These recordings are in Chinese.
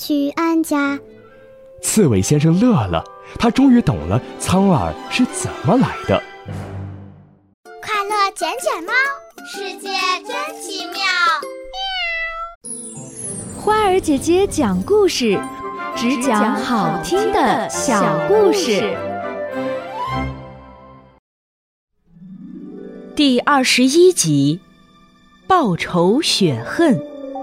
去安家。 刺猬先生乐了，他终于懂了苍耳是怎么来的。 快乐捡捡猫，世界真奇妙。 花儿姐姐讲故事，只讲好听的小故事。 第21集，报仇雪恨。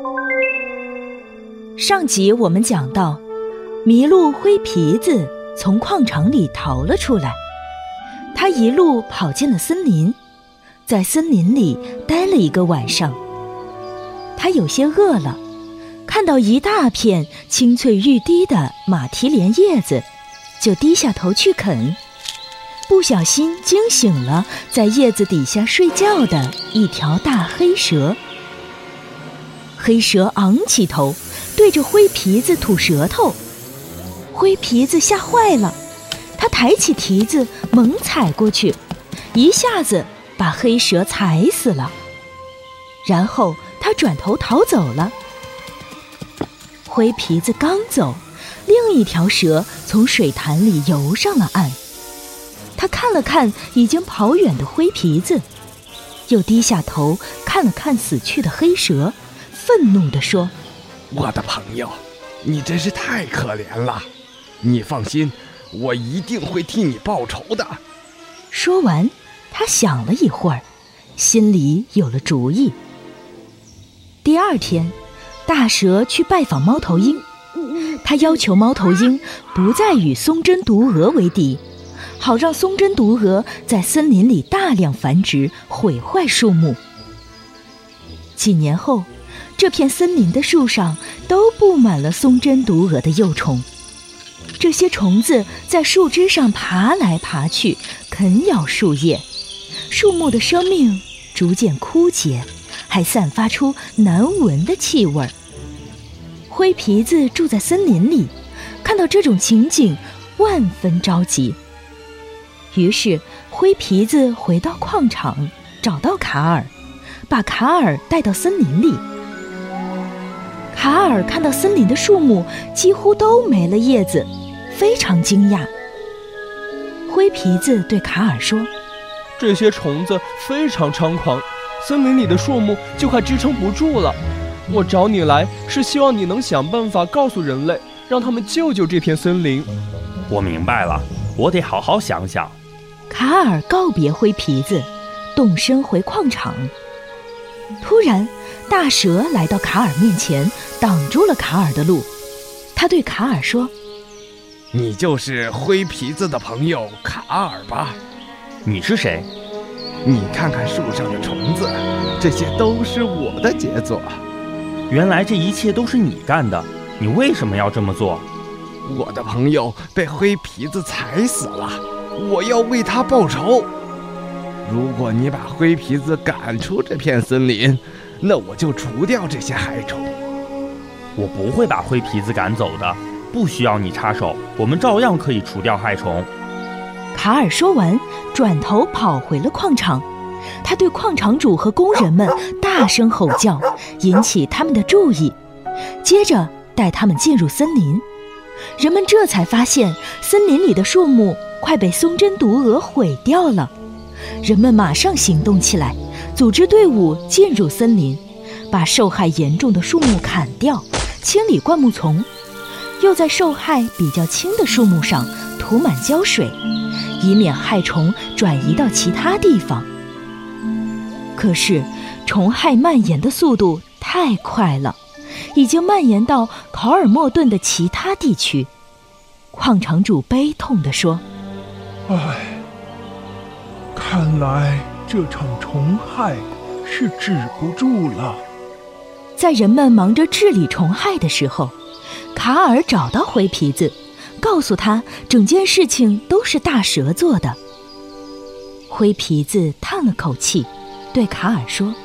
上集我们讲到，麋鹿灰皮子从矿场里逃了出来，他一路跑进了森林，在森林里待了一个晚上。他有些饿了，看到一大片青翠欲滴的马蹄莲叶子，就低下头去啃，不小心惊醒了在叶子底下睡觉的一条大黑蛇。黑蛇昂起头，对着灰皮子吐舌头。灰皮子吓坏了，他抬起蹄子猛踩过去，一下子把黑蛇踩死了。然后他转头逃走了。灰皮子刚走，另一条蛇从水潭里游上了岸。他看了看已经跑远的灰皮子，又低下头看了看死去的黑蛇，愤怒地说： 我的朋友，你真是太可怜了，你放心，我一定会替你报仇的。 说完，他想了一会儿，心里有了主意。第二天，大蛇去拜访猫头鹰，他要求猫头鹰不再与松针毒蛾为敌，好让松针毒蛾在森林里大量繁殖，毁坏树木。几年后，这片森林的树上都布满了松针毒蛾的幼虫。这些虫子在树枝上爬来爬去，啃咬树叶，树木的生命逐渐枯竭，还散发出难闻的气味。灰皮子住在森林里，看到这种情景，万分着急。于是灰皮子回到矿场，找到卡尔，把卡尔带到森林里。卡尔看到森林的树木几乎都没了叶子，非常惊讶。灰皮子对卡尔说： 这些虫子非常猖狂，森林里的树木就快支撑不住了。我找你来是希望你能想办法告诉人类，让他们救救这片森林。 我明白了，我得好好想想。 卡尔告别灰皮子，动身回矿场。突然，大蛇来到卡尔面前，挡住了卡尔的路。他对卡尔说： 你就是灰皮子的朋友卡尔吧？ 你是谁？ 你看看树上的虫子，这些都是我的杰作。 原来这一切都是你干的，你为什么要这么做？ 我的朋友被灰皮子踩死了，我要为他报仇。如果你把灰皮子赶出这片森林，那我就除掉这些害虫。 我不会把灰皮子赶走的，不需要你插手，我们照样可以除掉害虫。 卡尔说完，转头跑回了矿场。他对矿场主和工人们大声吼叫，引起他们的注意，接着带他们进入森林。人们这才发现森林里的树木快被松针毒蛾毁掉了。人们马上行动起来，组织队伍进入森林，把受害严重的树木砍掉，清理灌木丛，又在受害比较轻的树木上涂满胶水，以免害虫转移到其他地方。可是虫害蔓延的速度太快了，已经蔓延到考尔莫顿的其他地区。矿场主悲痛地说： 唉，看来这场虫害是止不住了。 在人们忙着治理虫害的时候，卡尔找到灰皮子，告诉他整件事情都是大蛇做的。灰皮子叹了口气，对卡尔说：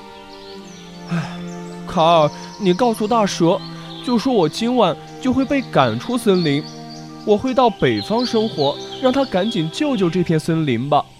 卡尔，你告诉大蛇，就说我今晚就会被赶出森林，我会到北方生活，让他赶紧救救这片森林吧。